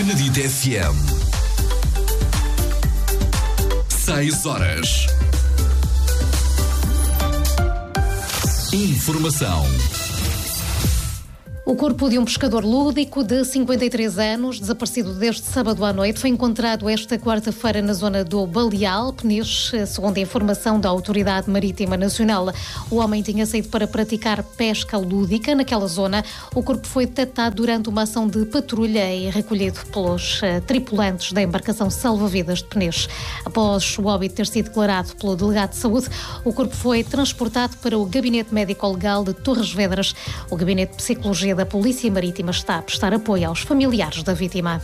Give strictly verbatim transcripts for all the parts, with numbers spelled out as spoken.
Benedita F M. Seis horas. Informação. O corpo de um pescador lúdico de cinquenta e três anos, desaparecido desde sábado à noite, foi encontrado esta quarta-feira na zona do Baleal, Peniche, segundo a informação da Autoridade Marítima Nacional. O homem tinha saído para praticar pesca lúdica naquela zona. O corpo foi detectado durante uma ação de patrulha e recolhido pelos uh, tripulantes da embarcação salva-vidas de Peniche. Após o óbito ter sido declarado pelo delegado de saúde, o corpo foi transportado para o Gabinete Médico-Legal de Torres Vedras. O Gabinete de Psicologia da Polícia Marítima está a prestar apoio aos familiares da vítima.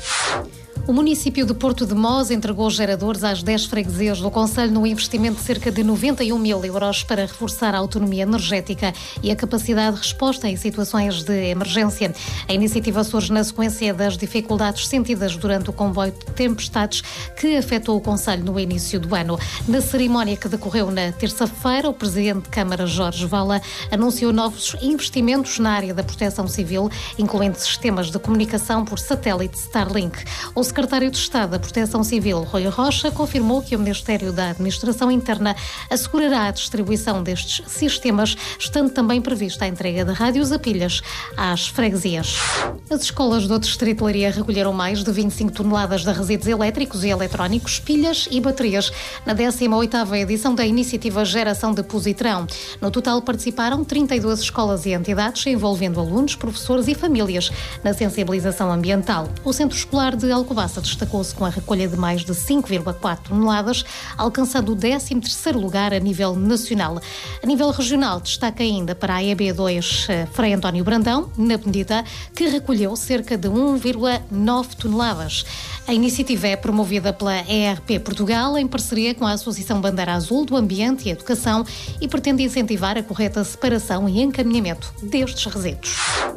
O município de Porto de Mós entregou geradores às dez freguesias do concelho no investimento de cerca de noventa e um mil euros para reforçar a autonomia energética e a capacidade de resposta em situações de emergência. A iniciativa surge na sequência das dificuldades sentidas durante o comboio de tempestades que afetou o concelho no início do ano. Na cerimónia que decorreu na terça-feira, o presidente de Câmara, Jorge Vala, anunciou novos investimentos na área da proteção civil, incluindo sistemas de comunicação por satélite Starlink. O secretário de Estado da Proteção Civil, Rui Rocha, confirmou que o Ministério da Administração Interna assegurará a distribuição destes sistemas, estando também prevista a entrega de rádios a pilhas às freguesias. As escolas do Distrito de Leiria recolheram mais de vinte e cinco toneladas de resíduos elétricos e eletrónicos, pilhas e baterias na décima oitava edição da iniciativa Geração de Positrão. No total participaram trinta e duas escolas e entidades, envolvendo alunos, professores e famílias na sensibilização ambiental. O Centro Escolar de Alcobaça destacou-se com a recolha de mais de cinco vírgula quatro toneladas, alcançando o décimo terceiro lugar a nível nacional. A nível regional, destaca ainda para a E B dois Frei António Brandão, na Benedita, que recolheu cerca de um vírgula nove toneladas. A iniciativa é promovida pela E R P Portugal, em parceria com a Associação Bandeira Azul do Ambiente e Educação, e pretende incentivar a correta separação e encaminhamento destes resíduos.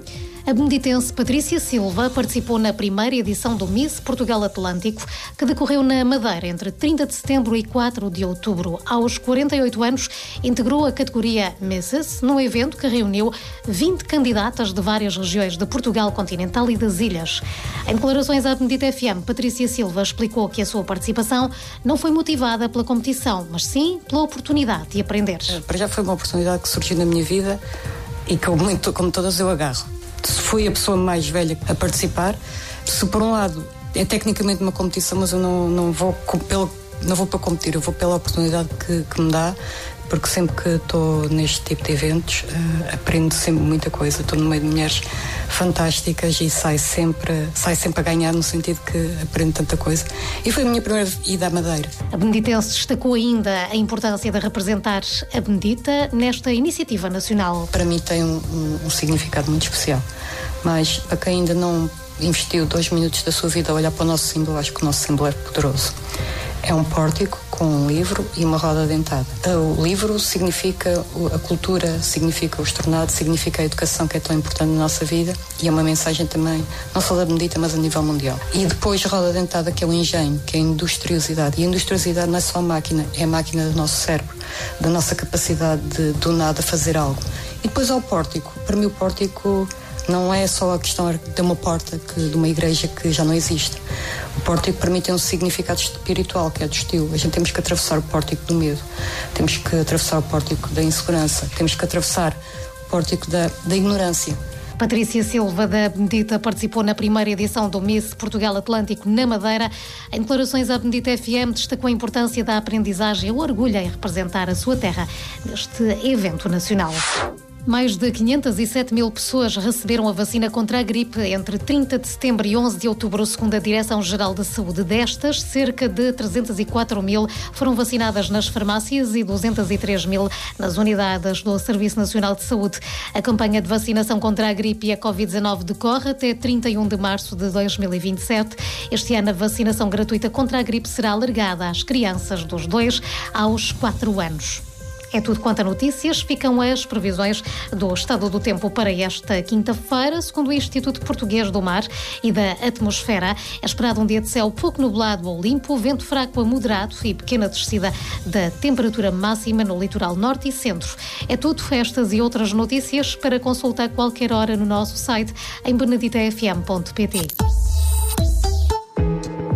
A beneditense Patrícia Silva participou na primeira edição do Miss Portugal Atlântico, que decorreu na Madeira entre trinta de setembro e quatro de outubro. Aos quarenta e oito anos, integrou a categoria Misses, num evento que reuniu vinte candidatas de várias regiões de Portugal continental e das ilhas. Em declarações à Benedita F M, Patrícia Silva explicou que a sua participação não foi motivada pela competição, mas sim pela oportunidade de aprender. Para já foi uma oportunidade que surgiu na minha vida e que, como todas, eu agarro. Fui a pessoa mais velha a participar. Se por um lado é tecnicamente uma competição, mas eu não, não, vou, pelo, não vou para competir, eu vou pela oportunidade que, que me dá, porque sempre que estou neste tipo de eventos uh, aprendo sempre muita coisa. Estou no meio de mulheres fantásticas e saio sempre, saio sempre a ganhar, no sentido que aprendo tanta coisa. E foi a minha primeira ida à Madeira. A beneditense destacou ainda a importância de representar a Benedita nesta iniciativa nacional. Para mim tem um, um, um significado muito especial, mas para quem ainda não investiu dois minutos da sua vida a olhar para o nosso símbolo, acho que o nosso símbolo é poderoso. É um pórtico com um livro e uma roda dentada. O livro significa a cultura, significa o estornado, significa a educação, que é tão importante na nossa vida, e é uma mensagem também, não só da Benedita, mas a nível mundial. E depois a roda dentada, que é o engenho, que é a industriosidade. E a industriosidade não é só a máquina, é a máquina do nosso cérebro, da nossa capacidade de, do nada, fazer algo. E depois há o pórtico. Para mim o pórtico não é só a questão de uma porta, que, de uma igreja que já não existe. O pórtico para mim tem um significado espiritual, que é do estilo. A gente temos que atravessar o pórtico do medo, temos que atravessar o pórtico da insegurança, temos que atravessar o pórtico da, da ignorância. Patrícia Silva, da Benedita, participou na primeira edição do Miss Portugal Atlântico na Madeira. Em declarações à Benedita F M, destacou a importância da aprendizagem e o orgulho em representar a sua terra neste evento nacional. Mais de quinhentas e sete mil pessoas receberam a vacina contra a gripe entre trinta de setembro e onze de outubro, segundo a Direção-Geral da Saúde. Destas, cerca de trezentas e quatro mil foram vacinadas nas farmácias e duzentas e três mil nas unidades do Serviço Nacional de Saúde. A campanha de vacinação contra a gripe e a covid dezanove decorre até trinta e um de março de dois mil e vinte e sete. Este ano, a vacinação gratuita contra a gripe será alargada às crianças dos dois aos quatro anos. É tudo quanto a notícias. Ficam as previsões do estado do tempo para esta quinta-feira. Segundo o Instituto Português do Mar e da Atmosfera, é esperado um dia de céu pouco nublado ou limpo, vento fraco a moderado e pequena descida da temperatura máxima no litoral norte e centro. É tudo. Estas e outras notícias para consultar a qualquer hora no nosso site em benedita f m ponto p t.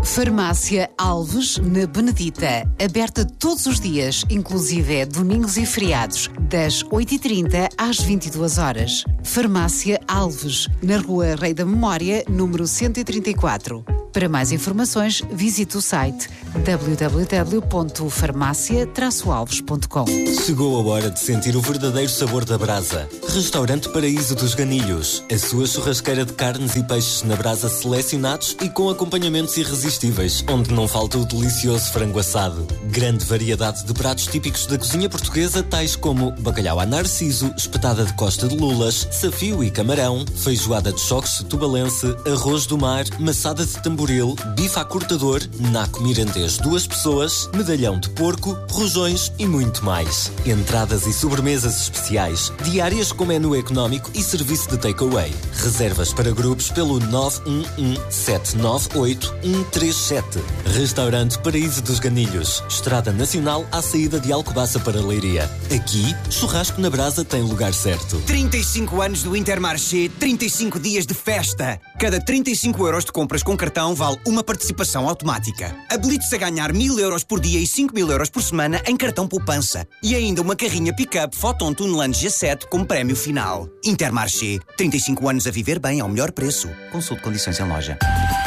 Farmácia Alves, na Benedita. Aberta todos os dias, inclusive domingos e feriados, das oito e trinta às vinte e duas horas. Farmácia Alves, na Rua Rei da Memória, número cento e trinta e quatro. Para mais informações, visite o site w w w ponto farmácia traço alves ponto com. Chegou a hora de sentir o verdadeiro sabor da brasa. Restaurante Paraíso dos Ganilhos. A sua churrasqueira de carnes e peixes na brasa selecionados e com acompanhamentos irresistíveis, onde não falta o delicioso frango assado. Grande variedade de pratos típicos da cozinha portuguesa, tais como bacalhau à narciso, espetada de costa de lulas, safio e camarão, feijoada de choques tubalense, arroz do mar, maçada de tamboril, bife a cortador, naco mirandês duas pessoas, medalhão de porco, rojões e muito mais. Entradas e sobremesas especiais, diárias com menu económico e serviço de takeaway. Reservas para grupos pelo nove um um sete nove oito um três sete. Restaurante Paraíso dos Ganilhos. Estrada Nacional à saída de Alcobaça para Leiria. Aqui, churrasco na brasa tem lugar certo. trinta e cinco anos do Intermarché, trinta e cinco dias de festa. Cada trinta e cinco euros de compras com cartão vale uma participação automática. Habilite-se a ganhar mil euros por dia e cinco mil euros por semana em cartão poupança. E ainda uma carrinha pick-up Photon Tuneland G sete como prémio final. Intermarché, trinta e cinco anos a viver bem ao melhor preço. Consulte condições em loja.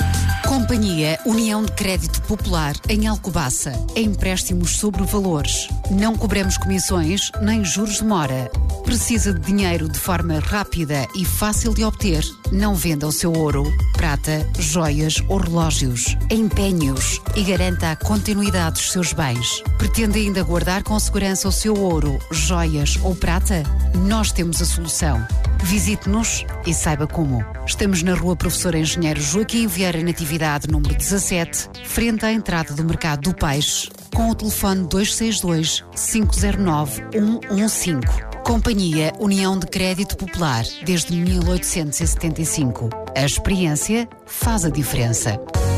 Companhia União de Crédito Popular em Alcobaça. Empréstimos sobre valores. Não cobramos comissões nem juros de mora. Precisa de dinheiro de forma rápida e fácil de obter? Não venda o seu ouro, prata, joias ou relógios. Empenhe-os e garanta a continuidade dos seus bens. Pretende ainda guardar com segurança o seu ouro, joias ou prata? Nós temos a solução. Visite-nos e saiba como. Estamos na Rua Professor Engenheiro Joaquim Vieira Natividade, número dezassete, frente à entrada do Mercado do Peixe, com o telefone dois seis dois, cinco zero nove, um um cinco. Companhia União de Crédito Popular, desde mil oitocentos e setenta e cinco. A experiência faz a diferença.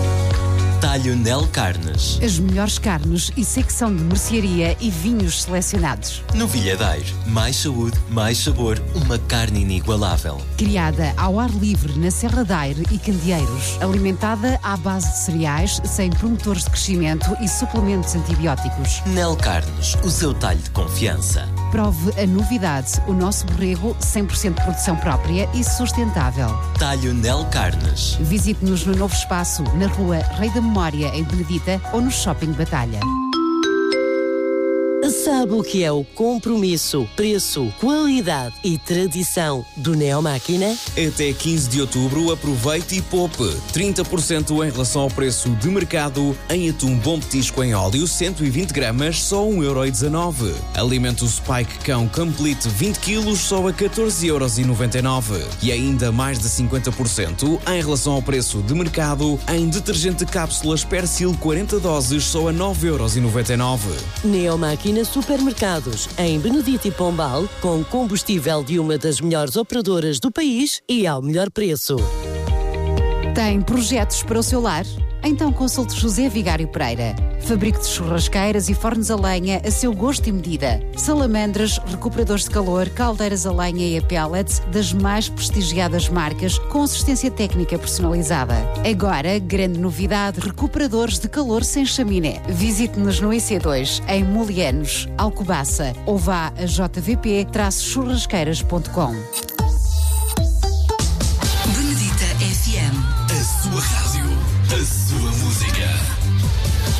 Talho Nel Carnes. As melhores carnes e secção de mercearia e vinhos selecionados. Novilhadeiro. Mais saúde, mais sabor. Uma carne inigualável. Criada ao ar livre na Serra da Aire e Candeeiros. Alimentada à base de cereais, sem promotores de crescimento e suplementos antibióticos. Nel Carnes. O seu talho de confiança. Prove a novidade. O nosso borrego, cem por cento de produção própria e sustentável. Talho Nel Carnes. Visite-nos no novo espaço, na Rua Rei da Memória, em Benedita, ou no Shopping Batalha. Sabe o que é o compromisso, preço, qualidade e tradição do Neomáquina? Até quinze de outubro aproveite e poupe trinta por cento em relação ao preço de mercado em atum bom petisco em óleo cento e vinte gramas, só um euro e dezanove. Alimento Spike Cão Complete vinte quilos, só a catorze euros e noventa e nove. E ainda mais de cinquenta por cento em relação ao preço de mercado em detergente cápsulas Persil quarenta doses, só a nove euros e noventa e nove. Neomáquina Supermercados, em Benedito e Pombal, com combustível de uma das melhores operadoras do país e ao melhor preço. Tem projetos para o seu lar? Então consulte José Vigário Pereira. Fabrico de churrasqueiras e fornos a lenha a seu gosto e medida. Salamandras, recuperadores de calor, caldeiras a lenha e a pellets das mais prestigiadas marcas com assistência técnica personalizada. Agora, grande novidade, recuperadores de calor sem chaminé. Visite-nos no I C dois, em Molianos, Alcobaça, ou vá a j v p churrasqueiras ponto com. Benedita F M. A sua rádio. A sua música.